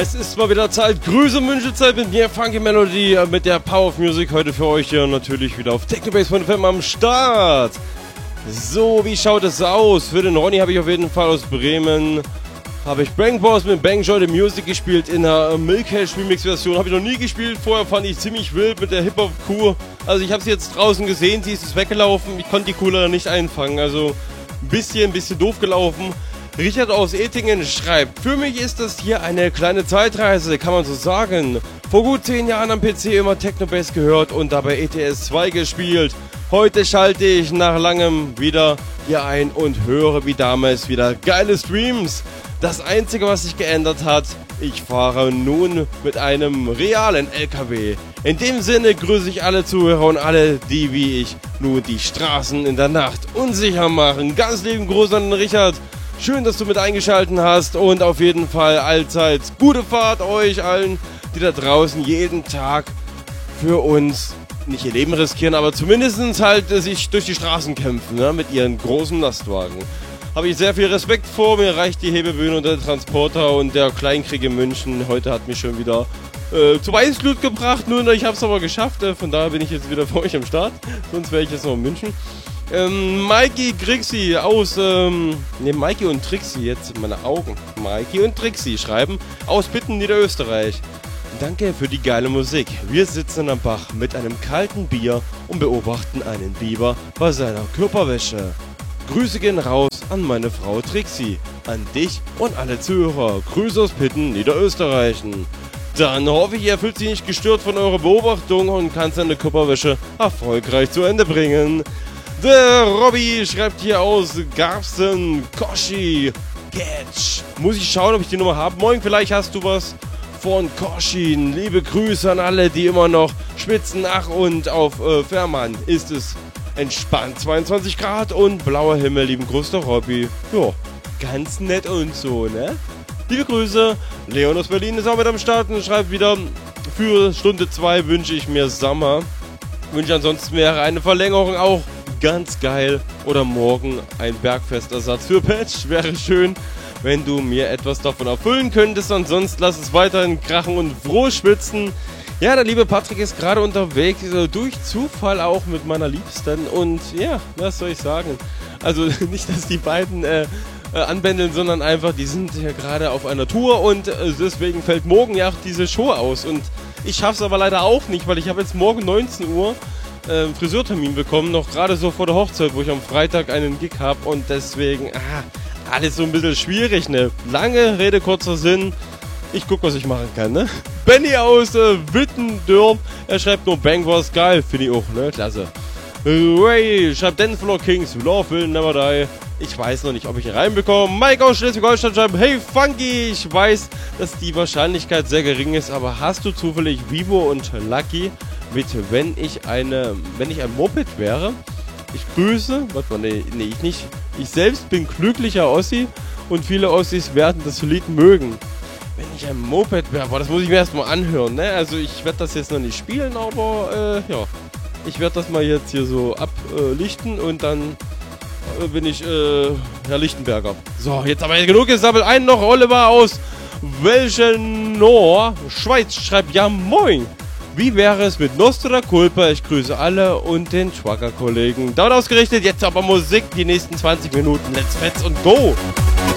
Es ist mal wieder Zeit, Grüße und Wünschezeit mit mir, Funky Melody, mit der Power of Music heute für euch hier natürlich wieder auf Technobase.fm am Start. So, wie schaut es aus? Für den Ronny habe ich auf jeden Fall aus Bremen, habe ich Bang Boss mit Bang Joy the Music gespielt in der Milkhash Remix Version. Habe ich noch nie gespielt, vorher fand ich ziemlich wild mit der Hip-Hop-Kuh. Also ich habe sie jetzt draußen gesehen, sie ist weggelaufen, ich konnte die Kuh leider nicht einfangen, also ein bisschen doof gelaufen. Richard aus Ettingen schreibt, für mich ist das hier eine kleine Zeitreise, kann man so sagen. Vor gut 10 Jahren am PC immer Technobase gehört und dabei ETS 2 gespielt. Heute schalte ich nach langem wieder hier ein und höre wie damals wieder geile Streams. Das Einzige, was sich geändert hat, ich fahre nun mit einem realen LKW. In dem Sinne grüße ich alle Zuhörer und alle, die wie ich nun die Straßen in der Nacht unsicher machen. Ganz lieben Gruß an den Richard. Schön, dass du mit eingeschaltet hast und auf jeden Fall allzeit gute Fahrt euch allen, die da draußen jeden Tag für uns nicht ihr Leben riskieren, aber zumindest halt sich durch die Straßen kämpfen, ne, mit ihren großen Lastwagen. Habe ich sehr viel Respekt vor, mir reicht die Hebebühne und der Transporter und der Kleinkrieg in München. Heute hat mich schon wieder zu Weißglut gebracht, nun ich habe es aber geschafft, von daher bin ich jetzt wieder für euch am Start, sonst wäre ich jetzt noch in München. Mikey Grixi aus, Mikey und Trixi, jetzt meine Augen. Mikey und Trixi schreiben aus Bitten, Niederösterreich. Danke für die geile Musik. Wir sitzen am Bach mit einem kalten Bier und beobachten einen Biber bei seiner Körperwäsche. Grüße gehen raus an meine Frau Trixi, an dich und alle Zuhörer. Grüße aus Bitten, Niederösterreichen. Dann hoffe ich, ihr fühlt sich nicht gestört von eurer Beobachtung und kann seine Körperwäsche erfolgreich zu Ende bringen. Der Robby schreibt hier aus Garsten, Koshi, Catch. Muss ich schauen, ob ich die Nummer habe. Moin, vielleicht hast du was von Koshi. Liebe Grüße an alle, die immer noch schwitzen. Ach, und auf Fährmann ist es entspannt. 22 Grad und blauer Himmel. Lieben Gruß, der Robby. Ja, ganz nett und so, ne? Liebe Grüße. Leon aus Berlin ist auch mit am Start und schreibt wieder, für Stunde 2 wünsche ich mir Sommer. Wünsche ansonsten wäre eine Verlängerung auch ganz geil oder morgen ein Bergfestersatz für Patch. Wäre schön, wenn du mir etwas davon erfüllen könntest. Ansonsten lass es weiterhin krachen und froh schwitzen. Ja, der liebe Patrick ist gerade unterwegs, durch Zufall auch mit meiner Liebsten. Und ja, was soll ich sagen? Also nicht, dass die beiden anbändeln, sondern einfach, die sind ja gerade auf einer Tour und deswegen fällt morgen ja auch diese Show aus. Und ich schaff's aber leider auch nicht, weil ich habe jetzt morgen 19 Uhr Friseurtermin bekommen, noch gerade so vor der Hochzeit, wo ich am Freitag einen Gig habe und deswegen, alles so ein bisschen schwierig, ne? Lange Rede, kurzer Sinn. Ich guck, was ich machen kann, ne? Benny aus Wittendorf, er schreibt nur Bang was geil, finde ich auch, ne? Klasse. Ray schreibt Dancefloor Kings, Love will never die. Ich weiß noch nicht, ob ich ihn reinbekomme. Mike aus Schleswig-Holstein schreibt, hey Funky, ich weiß, dass die Wahrscheinlichkeit sehr gering ist, aber hast du zufällig Vivo und Lucky mit, wenn ich ein Moped wäre? Ich grüße, nee, ich nicht. Ich selbst bin glücklicher Ossi und viele Ossis werden das Lied mögen. Wenn ich ein Moped wäre, boah, das muss ich mir erstmal anhören, ne? Also ich werde das jetzt noch nicht spielen, aber ja. Ich werde das mal jetzt hier so ablichten und dann bin ich Herr Lichtenberger. So, jetzt aber genug gesammelt. Einen noch, Oliver aus Welchenor, Schweiz, schreibt, ja moin. Wie wäre es mit Nostra Culpa? Ich grüße alle und den Schwager-Kollegen. Dauert ausgerichtet, jetzt aber Musik, die nächsten 20 Minuten. Let's fetz und go!